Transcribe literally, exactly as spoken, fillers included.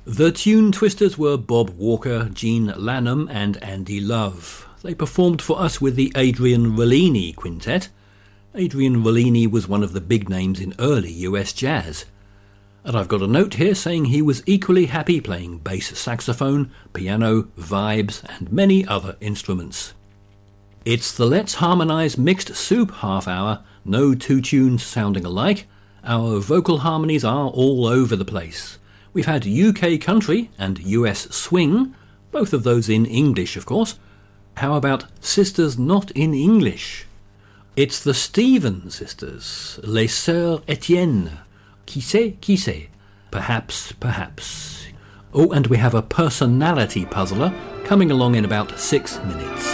The Tune Twisters were Bob Walker, Gene Lanham and Andy Love. They performed for us with the Adrian Rollini Quintet. Adrian Rollini was one of the big names in early U S jazz. And I've got a note here saying he was equally happy playing bass saxophone, piano, vibes and many other instruments. It's the Let's Harmonise Mixed Soup half hour, no two tunes sounding alike. Our vocal harmonies are all over the place. We've had U K country and U S swing, both of those in English of course. How about sisters not in English? It's the Stephen sisters, Les Sœurs Etienne. Qui sait, qui sait? Perhaps, perhaps. Oh, and we have a personality puzzler coming along in about six minutes.